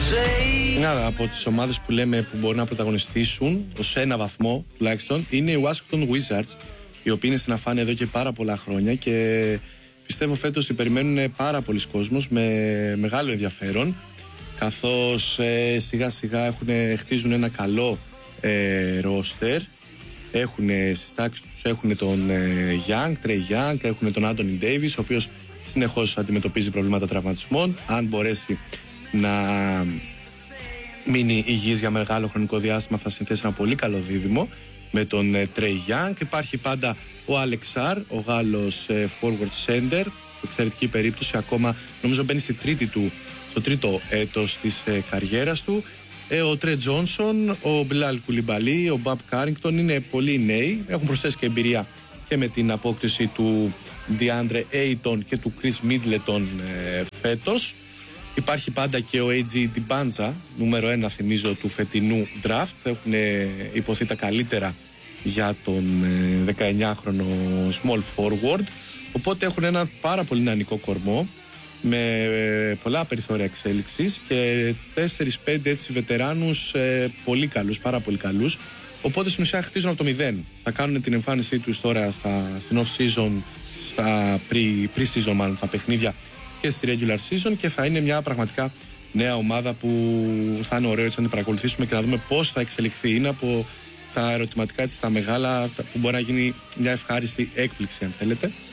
Μια από τις ομάδες που λέμε που μπορεί να πρωταγωνιστήσουν ως ένα βαθμό τουλάχιστον είναι οι Washington Wizards, οι οποίοι είναι στην αφάνεια εδώ και πάρα πολλά χρόνια και πιστεύω φέτος ότι περιμένουν πάρα πολλοί κόσμος με μεγάλο ενδιαφέρον, καθώς σιγά σιγά χτίζουν ένα καλό ρόστερ. Έχουν στις τάξεις τους έχουν τον Trey Young, έχουν τον Anthony Davis, ο οποίος συνεχώς αντιμετωπίζει προβλήματα τραυματισμών. Αν μπορέσει να μείνει υγιής για μεγάλο χρονικό διάστημα, θα συνθέσει ένα πολύ καλό δίδυμο με τον Trey Young. Υπάρχει πάντα ο Alex Sarr, ο Γάλλος forward center, εξαιρετική περίπτωση, ακόμα νομίζω μπαίνει στο τρίτο έτος της καριέρας του. Ο Trey Johnson, ο Bilal Coulibaly, ο Bob Carrington είναι πολύ νέοι, έχουν προσθέσει και εμπειρία και με την απόκτηση του DeAndre Ayton και του Chris Middleton φέτος. Υπάρχει πάντα και ο AG Dibanja, νούμερο 1 θυμίζω του φετινού draft. Έχουν υποθεί τα καλύτερα για τον 19χρονο small forward. Οπότε έχουν ένα πάρα πολύ νεανικό κορμό με πολλά περιθώρια εξέλιξης και 4-5 έτσι βετεράνους πολύ καλούς, πάρα πολύ καλούς. Οπότε στην ουσία χτίζουν από το 0. Θα κάνουν την εμφάνισή τους τώρα στην off-season, στα pre-season μάλλον, τα παιχνίδια και στη regular season, και θα είναι μια πραγματικά νέα ομάδα που θα είναι ωραίο έτσι να την παρακολουθήσουμε και να δούμε πώς θα εξελιχθεί. Είναι από τα ερωτηματικά έτσι τα μεγάλα που μπορεί να γίνει μια ευχάριστη έκπληξη αν θέλετε.